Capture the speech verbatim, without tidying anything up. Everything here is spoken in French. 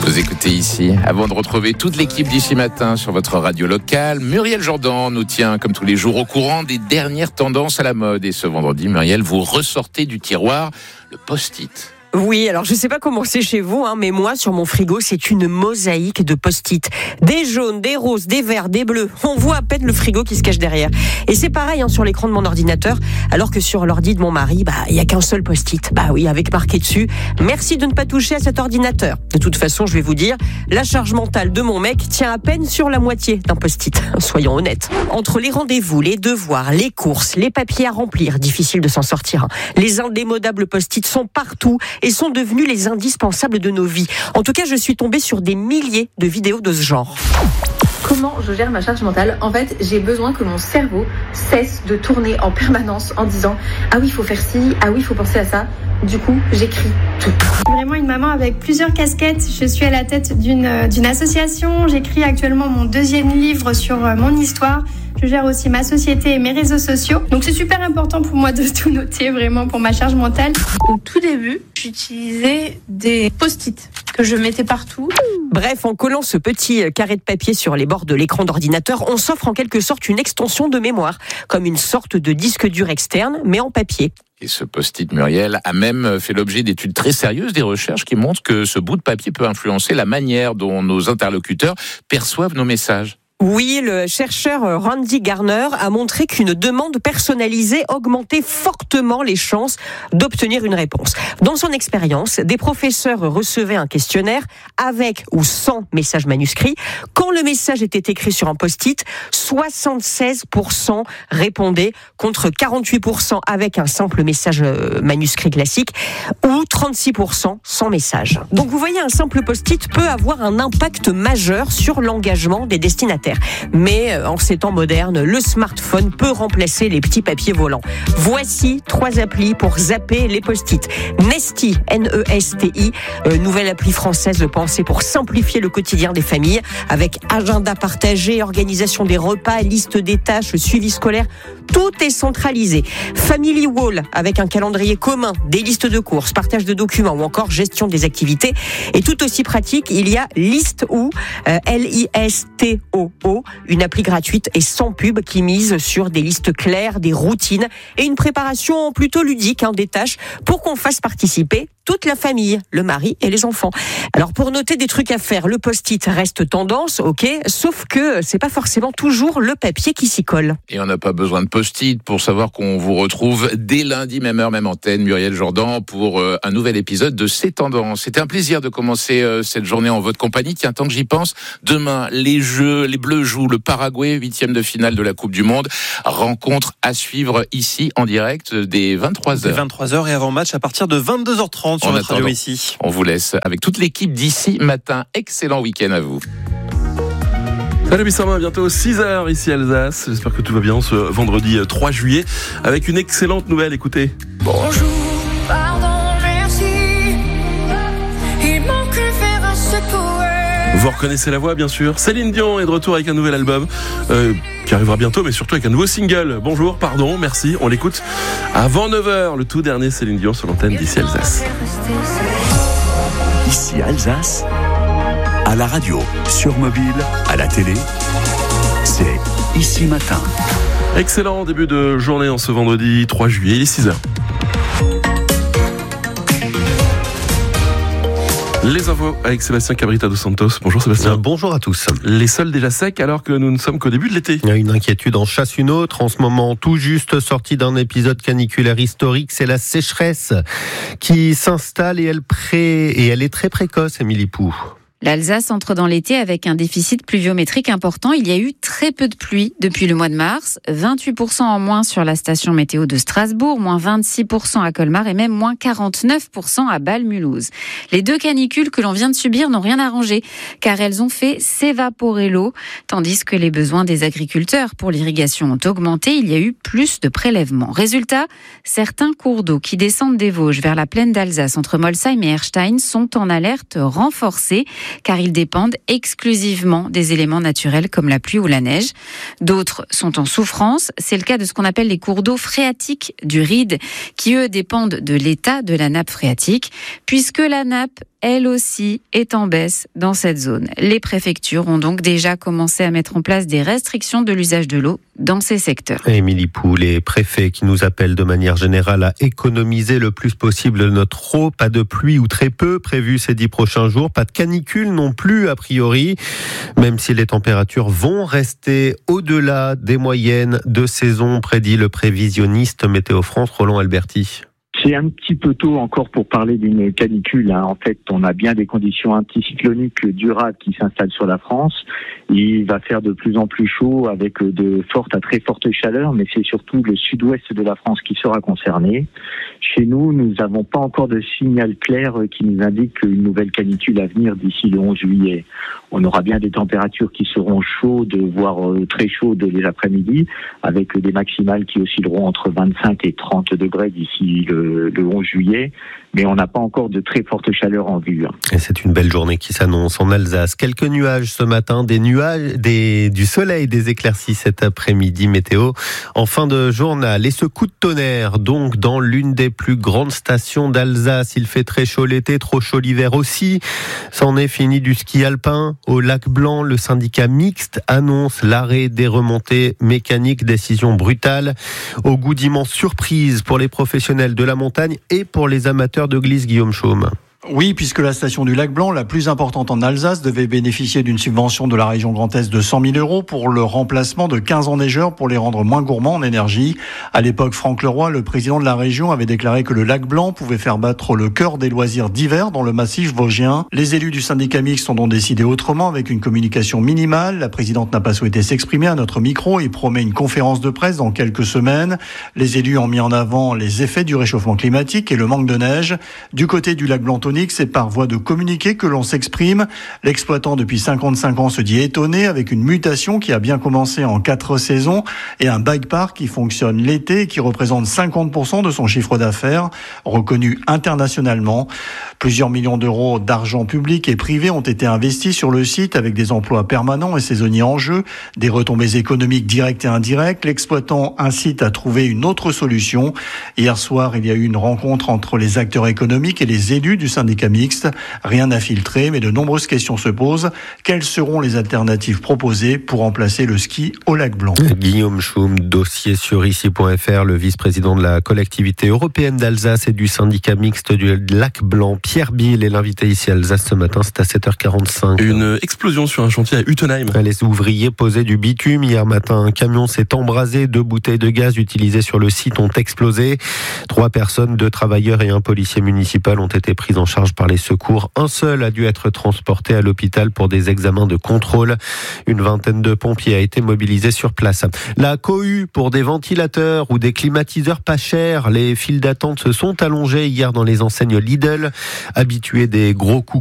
Vous écoutez ici, avant de retrouver toute l'équipe d'ici matin sur votre radio locale, Muriel Jourdan nous tient comme tous les jours au courant des dernières tendances à la mode. Et ce vendredi, Muriel, vous ressortez du tiroir le post-it. Oui, alors je sais pas comment c'est chez vous, hein, mais moi, sur mon frigo, c'est une mosaïque de post-it. Des jaunes, des roses, des verts, des bleus. On voit à peine le frigo qui se cache derrière. Et c'est pareil hein, sur l'écran de mon ordinateur, alors que sur l'ordi de mon mari, bah il y a qu'un seul post-it. Bah oui, avec marqué dessus, merci de ne pas toucher à cet ordinateur. De toute façon, je vais vous dire, la charge mentale de mon mec tient à peine sur la moitié d'un post-it. Soyons honnêtes. Entre les rendez-vous, les devoirs, les courses, les papiers à remplir, difficile de s'en sortir. Hein. Les indémodables post-it sont partout et sont devenus les indispensables de nos vies. En tout cas, je suis tombée sur des milliers de vidéos de ce genre. Comment je gère ma charge mentale ? En fait, j'ai besoin que mon cerveau cesse de tourner en permanence en disant « Ah oui, il faut faire ci, ah oui, il faut penser à ça ». Du coup, j'écris tout. Vraiment une maman avec plusieurs casquettes. Je suis à la tête d'une, d'une association. J'écris actuellement mon deuxième livre sur mon histoire. Je gère aussi ma société et mes réseaux sociaux. Donc c'est super important pour moi de tout noter vraiment pour ma charge mentale. Au tout début, j'utilisais des post-it que je mettais partout. Bref, en collant ce petit carré de papier sur les bords de l'écran d'ordinateur, on s'offre en quelque sorte une extension de mémoire, comme une sorte de disque dur externe, mais en papier. Et ce post-it, Muriel, a même fait l'objet d'études très sérieuses, des recherches qui montrent que ce bout de papier peut influencer la manière dont nos interlocuteurs perçoivent nos messages. Oui, le chercheur Randy Garner a montré qu'une demande personnalisée augmentait fortement les chances d'obtenir une réponse. Dans son expérience, des professeurs recevaient un questionnaire avec ou sans message manuscrit. Quand le message était écrit sur un post-it, soixante-seize pour cent répondaient contre quarante-huit pour cent avec un simple message manuscrit classique ou trente-six pour cent sans message. Donc vous voyez, un simple post-it peut avoir un impact majeur sur l'engagement des destinataires. Mais en ces temps modernes, le smartphone peut remplacer les petits papiers volants. Voici trois applis pour zapper les post-it. Nesty, N E S T I, euh, nouvelle appli française pensée pour simplifier le quotidien des familles, avec agenda partagé, organisation des repas, liste des tâches, suivi scolaire. Tout est centralisé. Family Wall, avec un calendrier commun, des listes de courses, partage de documents ou encore gestion des activités. Et tout aussi pratique, il y a List.oo, euh, L I S T O O, une appli gratuite et sans pub qui mise sur des listes claires, des routines et une préparation plutôt ludique hein, des tâches pour qu'on fasse participer toute la famille, le mari et les enfants. Alors pour noter des trucs à faire, le post-it reste tendance, ok, sauf que c'est pas forcément toujours le papier qui s'y colle. Et on n'a pas besoin de post-it pour savoir qu'on vous retrouve dès lundi, même heure, même antenne, Muriel Jourdan, pour euh, un nouvel épisode de C'est Tendances. C'était un plaisir de commencer euh, cette journée en votre compagnie. Tiens, tant que j'y pense, demain, les Jeux, les Bleus jouent le Paraguay, huitième de finale de la Coupe du Monde. Rencontre à suivre ici en direct dès vingt-trois heures. Dès vingt-trois heures et avant match à partir de vingt-deux heures trente sur notre radio ici. On vous laisse avec toute l'équipe d'ici matin. Excellent week-end à vous. Salut Bissama, bientôt six heures ici à Alsace. J'espère que tout va bien ce vendredi trois juillet avec une excellente nouvelle, écoutez. Bonjour, pardon, merci. Il manque le fer à secouer. Vous reconnaissez la voix bien sûr. Céline Dion est de retour avec un nouvel album euh, qui arrivera bientôt, mais surtout avec un nouveau single. Bonjour, pardon, merci. On l'écoute avant neuf heures, le tout dernier Céline Dion sur l'antenne d'ici Alsace. Ici Alsace, à la radio, sur mobile, à la télé, c'est Ici Matin. Excellent début de journée en ce vendredi trois juillet, il est six heures. Les infos avec Sébastien Cabrita dos Santos. Bonjour Sébastien. Euh, bonjour à tous. Les sols déjà secs alors que nous ne sommes qu'au début de l'été. Une inquiétude en chasse une autre. En ce moment, tout juste sorti d'un épisode caniculaire historique, c'est la sécheresse qui s'installe et elle, pré... et elle est très précoce, Émilie Pou. L'Alsace entre dans l'été avec un déficit pluviométrique important. Il y a eu très peu de pluie depuis le mois de mars. vingt-huit pour cent en moins sur la station météo de Strasbourg, moins vingt-six pour cent à Colmar et même moins quarante-neuf pour cent à Bâle-Mulhouse. Les deux canicules que l'on vient de subir n'ont rien arrangé car elles ont fait s'évaporer l'eau, tandis que les besoins des agriculteurs pour l'irrigation ont augmenté. Il y a eu plus de prélèvements. Résultat, certains cours d'eau qui descendent des Vosges vers la plaine d'Alsace entre Molsheim et Erstein sont en alerte renforcée, car ils dépendent exclusivement des éléments naturels comme la pluie ou la neige. D'autres sont en souffrance. C'est le cas de ce qu'on appelle les cours d'eau phréatiques du Ride, qui eux dépendent de l'état de la nappe phréatique, puisque la nappe, elle aussi, est en baisse dans cette zone. Les préfectures ont donc déjà commencé à mettre en place des restrictions de l'usage de l'eau dans ces secteurs. Émilie Pou, les préfets qui nous appellent de manière générale à économiser le plus possible notre eau. Pas de pluie ou très peu prévu ces dix prochains jours. Pas de canicule non plus a priori, même si les températures vont rester au-delà des moyennes de saison, prédit le prévisionniste Météo France Roland Alberti. C'est un petit peu tôt encore pour parler d'une canicule. Hein. En fait, on a bien des conditions anticycloniques durables qui s'installent sur la France. Il va faire de plus en plus chaud avec de fortes à très fortes chaleurs, mais c'est surtout le sud-ouest de la France qui sera concerné. Chez nous, nous n'avons pas encore de signal clair qui nous indique une nouvelle canicule à venir d'ici le onze juillet. On aura bien des températures qui seront chaudes, voire très chaudes les après-midi, avec des maximales qui oscilleront entre vingt-cinq et trente degrés d'ici le, le onze juillet. Mais on n'a pas encore de très forte chaleur en vue. Et c'est une belle journée qui s'annonce en Alsace. Quelques nuages ce matin, des nuages, des, du soleil, des éclaircies cet après-midi. Météo en fin de journal. Et ce coup de tonnerre, donc, dans l'une des plus grandes stations d'Alsace. Il fait très chaud l'été, trop chaud l'hiver aussi. C'en est fini du ski alpin au Lac Blanc. Le syndicat mixte annonce l'arrêt des remontées mécaniques. Décision brutale. Au goût d'immense surprise pour les professionnels de la montagne et pour les amateurs de glisse, Guillaume Chaume. Oui, puisque la station du Lac Blanc, la plus importante en Alsace, devait bénéficier d'une subvention de la région Grand Est de cent mille euros pour le remplacement de quinze enneigeurs pour les rendre moins gourmands en énergie. À l'époque, Franck Leroy, le président de la région, avait déclaré que le Lac Blanc pouvait faire battre le cœur des loisirs d'hiver dans le massif vosgien. Les élus du syndicat mixte ont donc décidé autrement avec une communication minimale. La présidente n'a pas souhaité s'exprimer à notre micro et promet une conférence de presse dans quelques semaines. Les élus ont mis en avant les effets du réchauffement climatique et le manque de neige. Du côté du Lac Blanc, c'est par voie de communiqué que l'on s'exprime. L'exploitant depuis cinquante-cinq ans se dit étonné avec une mutation qui a bien commencé en quatre saisons et un bike park qui fonctionne l'été et qui représente cinquante pour cent de son chiffre d'affaires, reconnu internationalement. Plusieurs millions d'euros d'argent public et privé ont été investis sur le site avec des emplois permanents et saisonniers en jeu, des retombées économiques directes et indirectes. L'exploitant incite à trouver une autre solution. Hier soir, il y a eu une rencontre entre les acteurs économiques et les élus du syndicat mixte. Rien n'a filtré, mais de nombreuses questions se posent. Quelles seront les alternatives proposées pour remplacer le ski au Lac Blanc? Guillaume Chaume, dossier sur ici point f r, le vice-président de la collectivité européenne d'Alsace et du syndicat mixte du Lac Blanc, Pierre Bill, est l'invité ici à Alsace ce matin, c'est à sept heures quarante-cinq. Une explosion sur un chantier à Utenheim. Les ouvriers posaient du bitume. Hier matin, un camion s'est embrasé. Deux bouteilles de gaz utilisées sur le site ont explosé. Trois personnes, deux travailleurs et un policier municipal ont été pris en charge par les secours. Un seul a dû être transporté à l'hôpital pour des examens de contrôle. Une vingtaine de pompiers a été mobilisée sur place. La cohue pour des ventilateurs ou des climatiseurs pas chers. Les files d'attente se sont allongées hier dans les enseignes Lidl. Habitués des gros coups